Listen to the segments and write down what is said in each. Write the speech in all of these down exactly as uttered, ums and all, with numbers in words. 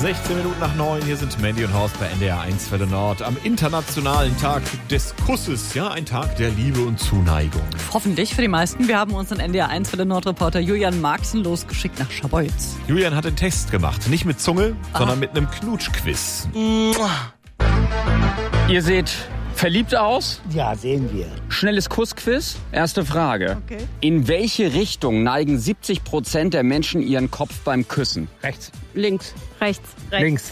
sechzehn Minuten nach neun, hier sind Mandy und Horst bei N D R eins Welle Nord am internationalen Tag des Kusses. Ja, ein Tag der Liebe und Zuneigung. Hoffentlich für die meisten. Wir haben unseren N D R eins Welle Nord Reporter Julian Marxen losgeschickt nach Schabolz. Julian hat den Test gemacht. Nicht mit Zunge, Aha. sondern mit einem Knutschquiz. Ihr seht verliebt aus? Ja, sehen wir. Schnelles Kussquiz. Erste Frage. Okay. In welche Richtung neigen siebzig Prozent der Menschen ihren Kopf beim Küssen? Rechts. Links. Rechts. Rechts. Links.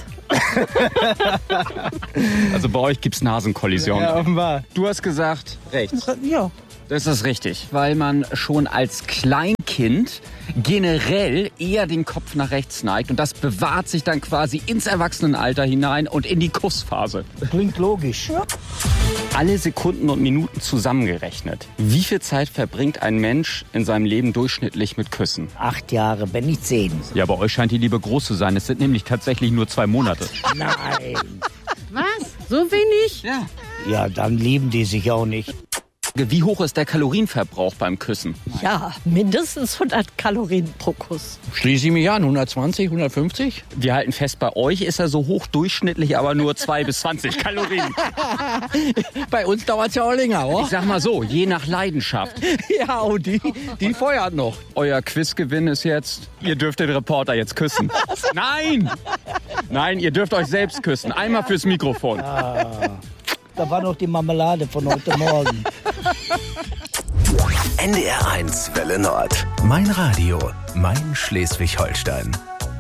Also bei euch gibt's Nasenkollisionen. Ja, offenbar. Du hast gesagt rechts. Ja. Das ist richtig, weil man schon als Kleinkind generell eher den Kopf nach rechts neigt und das bewahrt sich dann quasi ins Erwachsenenalter hinein und in die Kussphase. Klingt logisch. Ja. Alle Sekunden und Minuten zusammengerechnet. Wie viel Zeit verbringt ein Mensch in seinem Leben durchschnittlich mit Küssen? Acht Jahre, wenn nicht zehn. Ja, bei euch scheint die Liebe groß zu sein. Es sind nämlich tatsächlich nur zwei Monate. Nein. Was? So wenig? Ja. Ja, dann lieben die sich auch nicht. Wie hoch ist der Kalorienverbrauch beim Küssen? Ja, mindestens hundert Kalorien pro Kuss. Schließe ich mich an, hundertzwanzig, hundertfünfzig? Wir halten fest, bei euch ist er so hoch durchschnittlich, aber nur zwei bis zwanzig Kalorien. Bei uns dauert es ja auch länger, oder? Ich sag mal so, je nach Leidenschaft. Ja, und die, die feuert noch. Euer Quizgewinn ist jetzt, ihr dürft den Reporter jetzt küssen. Nein! Nein, ihr dürft euch selbst küssen. Einmal fürs Mikrofon. Ah, da war noch die Marmelade von heute Morgen. N D R eins Welle Nord. Mein Radio, mein Schleswig-Holstein.